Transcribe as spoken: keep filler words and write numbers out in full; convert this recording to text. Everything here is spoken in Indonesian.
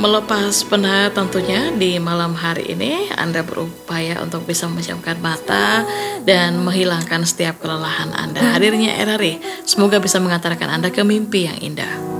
Melepas penat tentunya di malam hari ini Anda berupaya untuk bisa memejamkan mata dan menghilangkan setiap kelelahan Anda. Hadirnya Erari semoga bisa mengantarkan Anda ke mimpi yang indah.